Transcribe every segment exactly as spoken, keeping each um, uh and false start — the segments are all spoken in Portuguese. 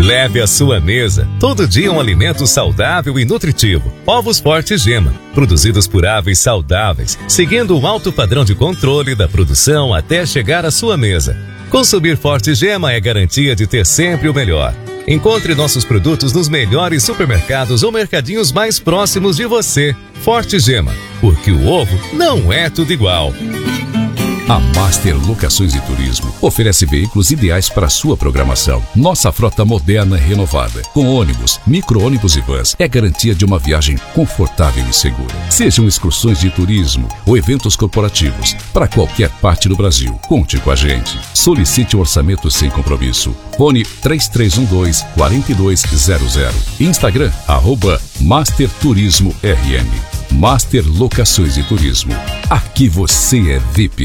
Leve à sua mesa todo dia um alimento saudável e nutritivo. Ovos Forte Gema, produzidos por aves saudáveis, seguindo um alto padrão de controle da produção até chegar à sua mesa. Consumir Forte Gema é garantia de ter sempre o melhor. Encontre nossos produtos nos melhores supermercados ou mercadinhos mais próximos de você. Forte Gema, porque o ovo não é tudo igual. A Master Locações e Turismo oferece veículos ideais para sua programação. Nossa frota moderna e renovada, com ônibus, micro-ônibus e vans, é garantia de uma viagem confortável e segura. Sejam excursões de turismo ou eventos corporativos, para qualquer parte do Brasil, conte com a gente. Solicite um orçamento sem compromisso. Fone três três um dois, quatro dois zero zero. Instagram, arroba Master Turismo R N. Master Locações e Turismo. Aqui você é V I P.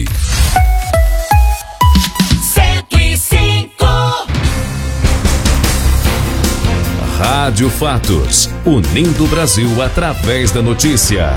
cento e cinco. Rádio Fatos, unindo o Brasil através da notícia.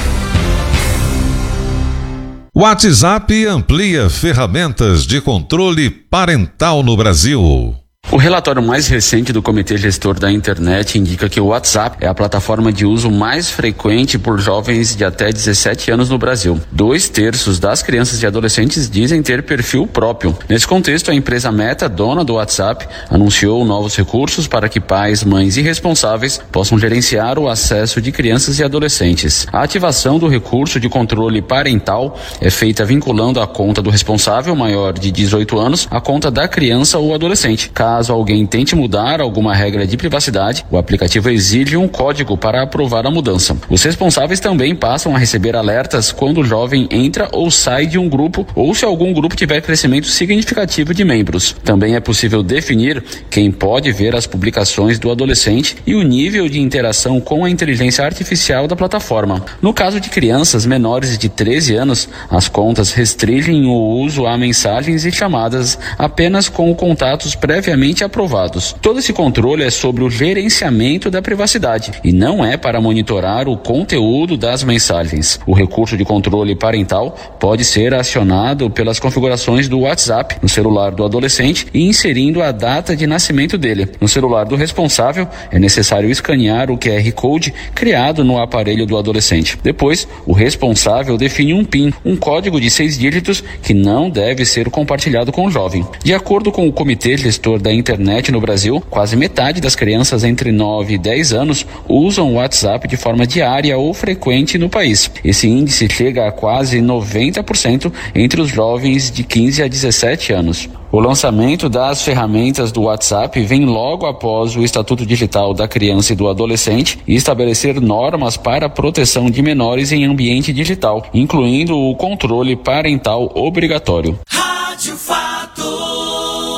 WhatsApp amplia ferramentas de controle parental no Brasil. O relatório mais recente do Comitê Gestor da Internet indica que o WhatsApp é a plataforma de uso mais frequente por jovens de até dezessete anos no Brasil. Dois terços das crianças e adolescentes dizem ter perfil próprio. Nesse contexto, a empresa Meta, dona do WhatsApp, anunciou novos recursos para que pais, mães e responsáveis possam gerenciar o acesso de crianças e adolescentes. A ativação do recurso de controle parental é feita vinculando a conta do responsável maior de dezoito anos à conta da criança ou adolescente. Caso alguém tente mudar alguma regra de privacidade, o aplicativo exige um código para aprovar a mudança. Os responsáveis também passam a receber alertas quando o jovem entra ou sai de um grupo ou se algum grupo tiver crescimento significativo de membros. Também é possível definir quem pode ver as publicações do adolescente e o nível de interação com a inteligência artificial da plataforma. No caso de crianças menores de treze anos, as contas restringem o uso a mensagens e chamadas apenas com contatos previamente aprovados. Todo esse controle é sobre o gerenciamento da privacidade e não é para monitorar o conteúdo das mensagens. O recurso de controle parental pode ser acionado pelas configurações do WhatsApp no celular do adolescente e inserindo a data de nascimento dele. No celular do responsável, é necessário escanear o Q R Code criado no aparelho do adolescente. Depois, o responsável define um PIN, um código de seis dígitos que não deve ser compartilhado com o jovem. De acordo com o Comitê Gestor da Internet no Brasil, quase metade das crianças entre nove e dez anos usam o WhatsApp de forma diária ou frequente no país. Esse índice chega a quase noventa por cento entre os jovens de quinze a dezessete anos. O lançamento das ferramentas do WhatsApp vem logo após o Estatuto Digital da Criança e do Adolescente e estabelecer normas para a proteção de menores em ambiente digital, incluindo o controle parental obrigatório. Rádio Fatos.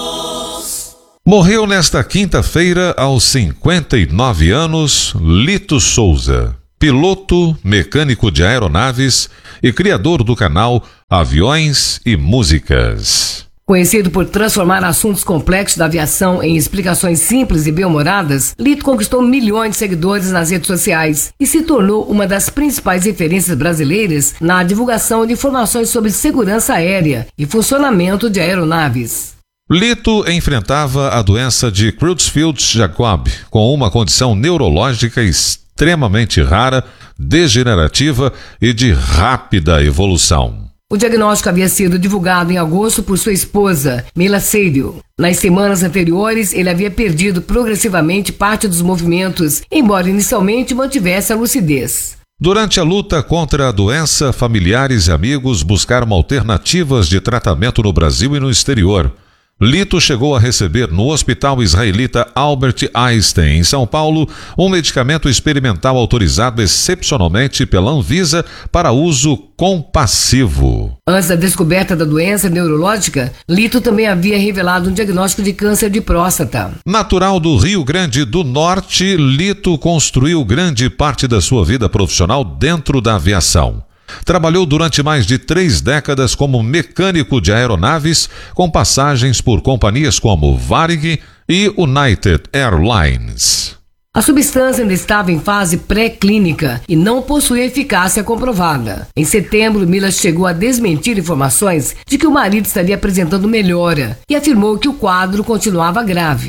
Morreu nesta quinta-feira, aos cinquenta e nove anos, Lito Souza, piloto, mecânico de aeronaves e criador do canal Aviões e Músicas. Conhecido por transformar assuntos complexos da aviação em explicações simples e bem-humoradas, Lito conquistou milhões de seguidores nas redes sociais e se tornou uma das principais referências brasileiras na divulgação de informações sobre segurança aérea e funcionamento de aeronaves. Lito enfrentava a doença de Creutzfeldt-Jakob, com uma condição neurológica extremamente rara, degenerativa e de rápida evolução. O diagnóstico havia sido divulgado em agosto por sua esposa, Mila Seidio. Nas semanas anteriores, ele havia perdido progressivamente parte dos movimentos, embora inicialmente mantivesse a lucidez. Durante a luta contra a doença, familiares e amigos buscaram alternativas de tratamento no Brasil e no exterior. Lito chegou a receber no hospital israelita Albert Einstein, em São Paulo, um medicamento experimental autorizado excepcionalmente pela Anvisa para uso compassivo. Antes da descoberta da doença neurológica, Lito também havia revelado um diagnóstico de câncer de próstata. Natural do Rio Grande do Norte, Lito construiu grande parte da sua vida profissional dentro da aviação. Trabalhou durante mais de três décadas como mecânico de aeronaves, com passagens por companhias como Varig e United Airlines. A substância ainda estava em fase pré-clínica e não possuía eficácia comprovada. Em setembro, Mila chegou a desmentir informações de que o marido estaria apresentando melhora e afirmou que o quadro continuava grave.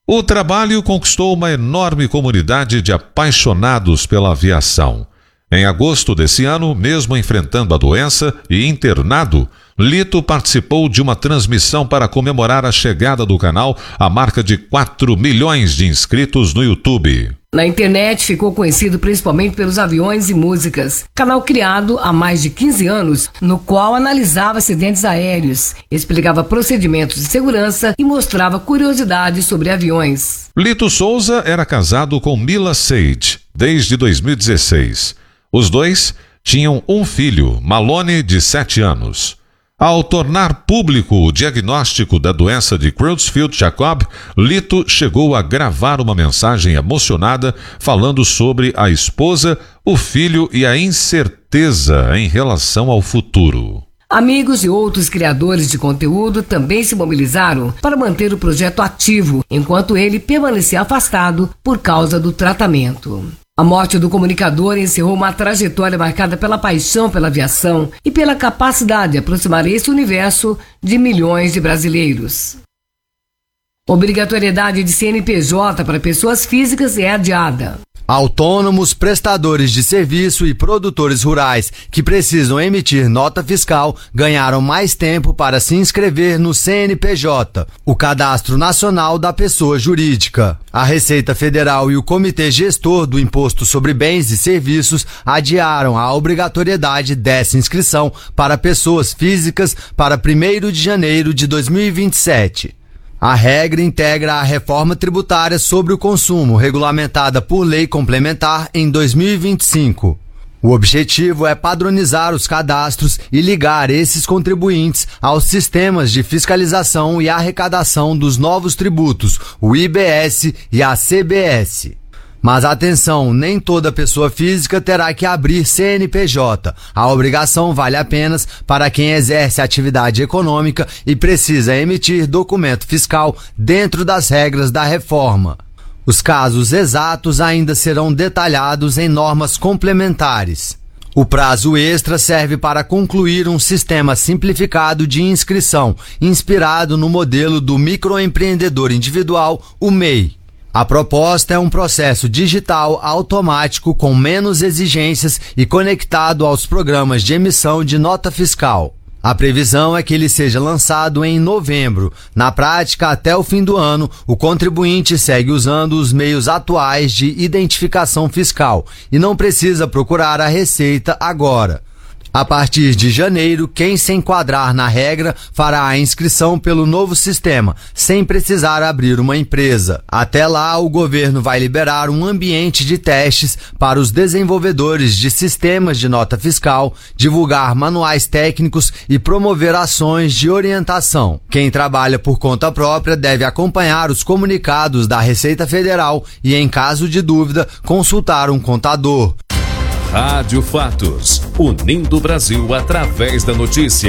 O trabalho conquistou uma enorme comunidade de apaixonados pela aviação. Em agosto desse ano, mesmo enfrentando a doença e internado, Lito participou de uma transmissão para comemorar a chegada do canal à marca de quatro milhões de inscritos no YouTube. Na internet ficou conhecido principalmente pelos aviões e músicas. Canal criado há mais de quinze anos, no qual analisava acidentes aéreos, explicava procedimentos de segurança e mostrava curiosidades sobre aviões. Lito Souza era casado com Mila Sage desde dois mil e dezesseis. Os dois tinham um filho, Malone, de sete anos. Ao tornar público o diagnóstico da doença de Creutzfeldt-Jakob, Lito chegou a gravar uma mensagem emocionada falando sobre a esposa, o filho e a incerteza em relação ao futuro. Amigos e outros criadores de conteúdo também se mobilizaram para manter o projeto ativo, enquanto ele permanecia afastado por causa do tratamento. A morte do comunicador encerrou uma trajetória marcada pela paixão pela aviação e pela capacidade de aproximar esse universo de milhões de brasileiros. Obrigatoriedade de C N P J para pessoas físicas é adiada. Autônomos, prestadores de serviço e produtores rurais que precisam emitir nota fiscal ganharam mais tempo para se inscrever no C N P J, o Cadastro Nacional da Pessoa Jurídica. A Receita Federal e o Comitê Gestor do Imposto sobre Bens e Serviços adiaram a obrigatoriedade dessa inscrição para pessoas físicas para primeiro de janeiro de dois mil e vinte e sete. A regra integra a reforma tributária sobre o consumo, regulamentada por lei complementar em dois mil e vinte e cinco. O objetivo é padronizar os cadastros e ligar esses contribuintes aos sistemas de fiscalização e arrecadação dos novos tributos, o I B S e a C B S. Mas atenção, nem toda pessoa física terá que abrir C N P J. A obrigação vale apenas para quem exerce atividade econômica e precisa emitir documento fiscal dentro das regras da reforma. Os casos exatos ainda serão detalhados em normas complementares. O prazo extra serve para concluir um sistema simplificado de inscrição, inspirado no modelo do microempreendedor individual, o M E I. A proposta é um processo digital automático com menos exigências e conectado aos programas de emissão de nota fiscal. A previsão é que ele seja lançado em novembro. Na prática, até o fim do ano, o contribuinte segue usando os meios atuais de identificação fiscal e não precisa procurar a Receita agora. A partir de janeiro, quem se enquadrar na regra fará a inscrição pelo novo sistema, sem precisar abrir uma empresa. Até lá, o governo vai liberar um ambiente de testes para os desenvolvedores de sistemas de nota fiscal, divulgar manuais técnicos e promover ações de orientação. Quem trabalha por conta própria deve acompanhar os comunicados da Receita Federal e, em caso de dúvida, consultar um contador. Rádio Fatos, unindo o Brasil através da notícia.